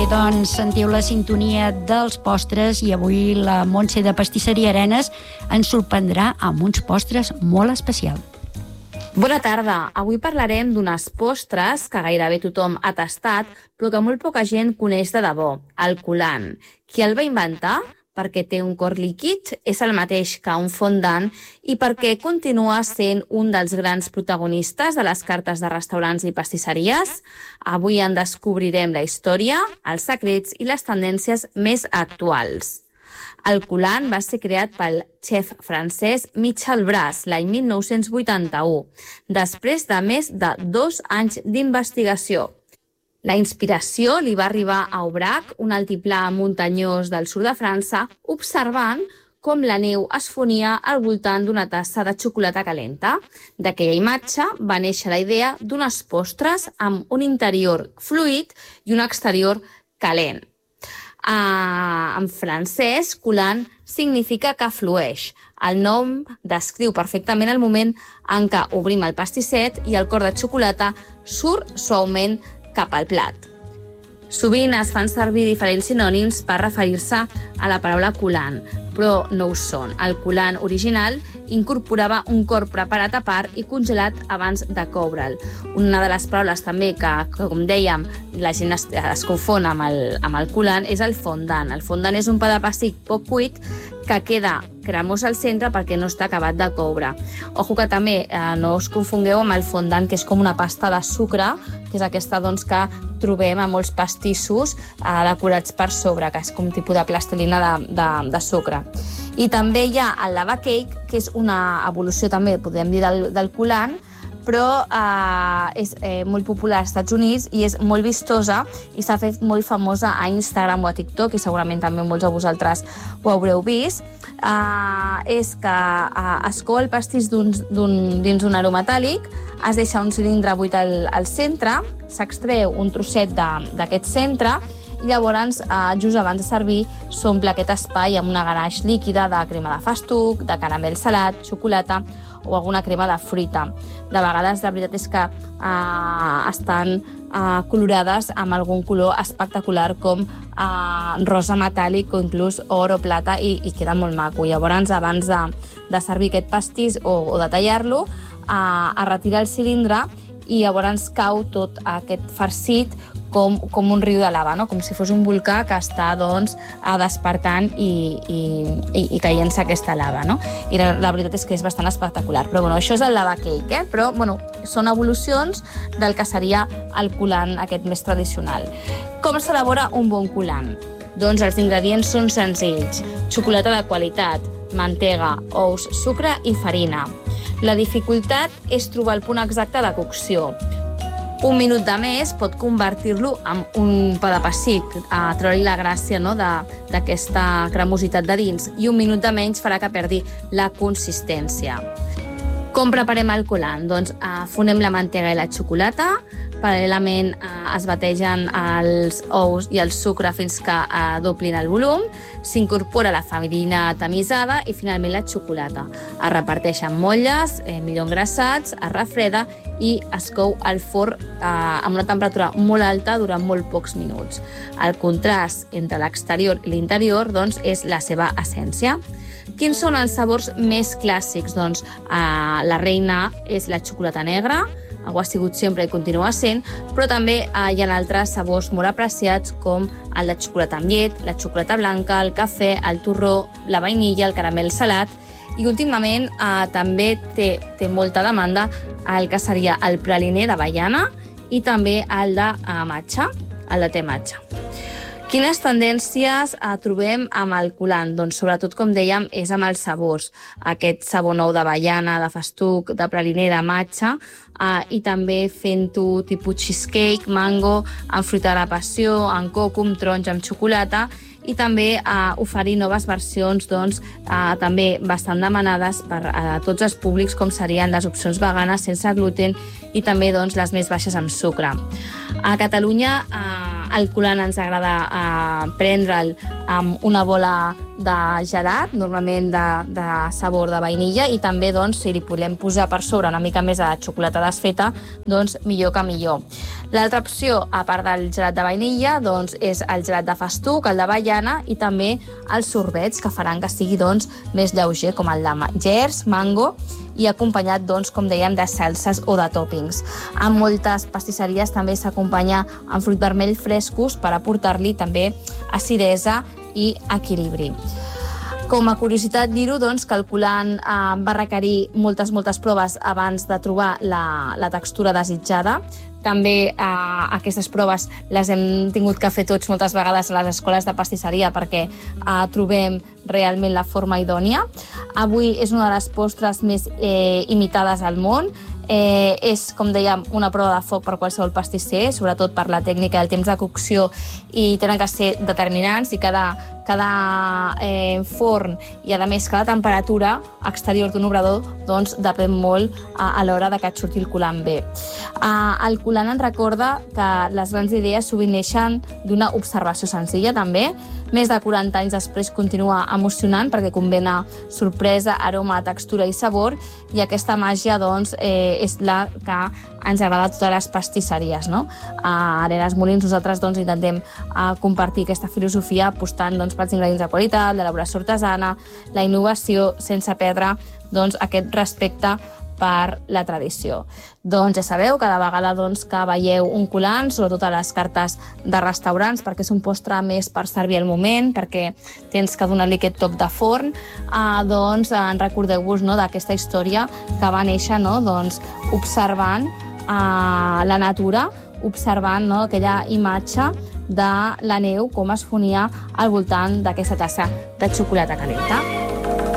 doncs, sentiu la sintonia dels postres i avui la Montse de Pastisseria Arenes ens sorprendrà amb uns postres molt especials. Bona tarda. Avui parlarem d'unes postres que gairebé tothom ha tastat, però que molt poca gent coneix de debò, el coulant. Qui el va inventar? Perquè té un cor líquid, és el mateix que un fondant i perquè continua sent un dels grans protagonistes de les cartes de restaurants i pastisseries. Avui en descobrirem la història, els secrets i les tendències més actuals. El coulant va ser creat pel xef francès Michel Bras l'any 1981, després de més de 2 anys d'investigació. La inspiració li va arribar a Aubrac, un altiplà muntanyós del sud de França, observant com la neu es fonia al voltant d'una tassa de xocolata calenta. D'aquella imatge va néixer la idea d'unes postres amb un interior fluid i un exterior calent. En francès, coulant significa que flueix. El nom descriu perfectament el moment en què obrim el pastisset i el cor de xocolata surt suaument cap al plat. Sovint es fan servir diferents sinònims per referir-se a la paraula coulant, però no ho són. El coulant original incorporava un cor preparat a part i congelat abans de coure'l. Una de les paraules també que com dèiem, la gent es confon amb el coulant és el fondant. El fondant és un pa de pessic poc cuit que queda cremós al centre perquè no està acabat de coure. Ojo que també no us confongueu amb el fondant, que és com una pasta de sucre, que és aquesta doncs, que trobem a molts pastissos decorats per sobre, que és com un tipus de plastilina de sucre. I també hi ha el lava cake, que és una evolució també, podem dir, del coulant, però és molt popular als Estats Units i és molt vistosa i s'ha fet molt famosa a Instagram o a TikTok, i segurament també molts de vosaltres ho haureu vist. És que es cou el pastís dins d'un aromatàlic, es deixa un cilindre buit al centre, s'extreu un trosset d'aquest centre i llavors, just abans de servir, s'omple aquest espai amb una ganaix líquida de crema de festuc, de caramel salat, xocolata o alguna crema de fruita. De vegades, la veritat és que estan colorades amb algun color espectacular com rosa metàl·lic o inclús or o plata i queda molt maco. Llavors, abans de servir aquest pastís o de tallar-lo, es retira el cilindre i llavors cau tot aquest farcit com un riu de lava, no? Com si fos un volcà que està despertant i caient-se aquesta lava. No? I la veritat és que és bastant espectacular. Però això és el lava cake, però són evolucions del que seria el coulant aquest més tradicional. Com s'elabora un bon coulant? Doncs els ingredients són senzills: xocolata de qualitat, mantega, ous, sucre i farina. La dificultat és trobar el punt exacte de cocció. 1 minut de més pot convertir-lo en un pa de pessic, treure-li la gràcia d'aquesta cremositat de dins, i 1 minut de menys farà que perdi la consistència. Com preparem el coulant? Doncs fonem la mantega i la xocolata, paral·lelament es bategen els ous i el sucre fins que doblin el volum, s'incorpora la farina tamisada i finalment la xocolata. Es reparteixen motlles, millor engrassats, es refreda i es cou al forn amb una temperatura molt alta durant molt pocs minuts. El contrast entre l'exterior i l'interior és la seva essència. Quins són els sabors més clàssics? Doncs la reina és la xocolata negra, ho ha sigut sempre i continua sent, però també hi ha altres sabors molt apreciats com el de xocolata amb llet, la xocolata blanca, el cafè, el torró, la vainilla, el caramel salat, i últimament també té molta demanda el que seria el praliner d'avellana i també el de matxa, el de té matxa. Quines tendències trobem amb el coulant? Doncs sobretot, com dèiem, és amb els sabors. Aquest sabor nou d'avellana, de festuc, de praliner, de matxa, i també fent-ho tipus cheesecake, mango, amb fruita de la passió, amb coco, amb taronja, amb xocolata, i també oferir noves versions també bastant demanades per a tots els públics, com serien les opcions veganes sense gluten i també les més baixes amb sucre. A Catalunya el coulant ens agrada prendre'l amb una bola de gelat, normalment de sabor de vainilla, i també, doncs, si li podem posar per sobre una mica més de xocolata desfeta, doncs millor que millor. L'altra opció, a part del gelat de vainilla, doncs, és el gelat de festuc, el d'avellana, i també els sorbets, que faran que sigui, doncs, més lleuger, com el de gers, mango, i acompanyat, doncs, com dèiem, de salses o de tòpings. En moltes pastisseries també s'acompanya amb fruit vermell frescos per aportar-li també acidesa i equilibri. Com a curiositat dir-ho, doncs, que el coulant va requerir moltes proves abans de trobar la textura desitjada. També aquestes proves les hem tingut que fer tots moltes vegades a les escoles de pastisseria perquè trobem realment la forma idònia. Avui és una de les postres més imitades al món. És, com dèiem, una prova de foc per qualsevol pastisser, sobretot per la tècnica i el temps de cocció, i tenen que ser determinants, i cada forn i, a més, cada temperatura exterior d'un obrador, doncs, depèn molt a l'hora que et surti el coulant bé. El coulant ens recorda que les grans idees sovint neixen d'una observació senzilla, també. Més de 40 anys després continua emocionant perquè combina sorpresa, aroma, textura i sabor, i aquesta màgia, doncs, és la que ens agrada a totes les pastisseries, no? A Arenes Molins nosaltres, doncs, intentem compartir aquesta filosofia apostant, doncs, pels ingredients de qualitat, l'elaboració artesana, la innovació, sense perdre, doncs, aquest respecte per la tradició. Doncs ja sabeu, cada vegada, doncs, que veieu un coulant, sobretot a les cartes de restaurants, perquè és un postre més per servir al moment, perquè tens que donar-li aquest toc de forn, doncs recordeu-vos, no, d'aquesta història que va néixer, no, doncs, observant la natura, observant, no, aquella imatge de la neu, com es fonia al voltant d'aquesta tassa de xocolata calenta.